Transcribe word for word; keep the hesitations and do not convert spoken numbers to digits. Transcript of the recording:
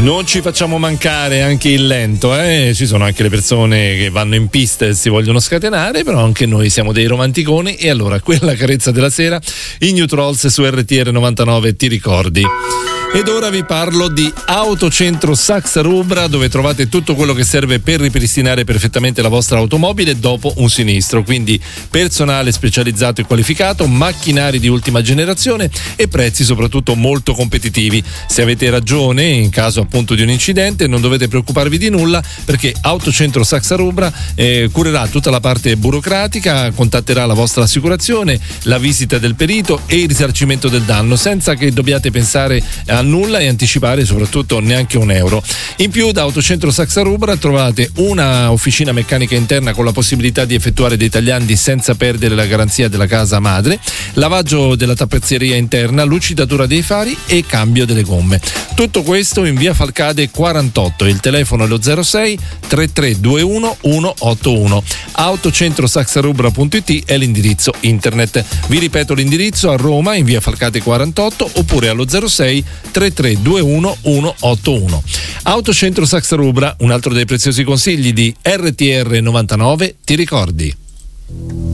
Non ci facciamo mancare anche il lento, eh? Ci sono anche le persone che vanno in pista e si vogliono scatenare, però anche noi siamo dei romanticoni, e allora quella carezza della sera, i New Trolls su R T R novantanove, ti ricordi? Ed ora vi parlo di Autocentro Saxa Rubra, dove trovate tutto quello che serve per ripristinare perfettamente la vostra automobile dopo un sinistro, quindi personale specializzato e qualificato, macchinari di ultima generazione e prezzi soprattutto molto competitivi. Se avete ragione, in caso appunto di un incidente, non dovete preoccuparvi di nulla, perché Autocentro Saxa Rubra eh, curerà tutta la parte burocratica, contatterà la vostra assicurazione, la visita del perito e il risarcimento del danno, senza che dobbiate pensare a nulla e anticipare soprattutto neanche un euro. In più, da Autocentro Saxa Rubra trovate una officina meccanica interna con la possibilità di effettuare dei tagliandi senza perdere la garanzia della casa madre, lavaggio della tappezzeria interna, lucidatura dei fari e cambio delle gomme. Tutto questo in via Falcade quarantotto. Il telefono è lo zero sei trentatré ventuno centottantuno. autocentrosaxarubra punto it è l'indirizzo internet. Vi ripeto l'indirizzo: a Roma in via Falcade quarantotto, oppure allo zero sei trentatré ventuno centottantuno. Autocentro Saxa Rubra, un altro dei preziosi consigli di R T R novantanove, ti ricordi?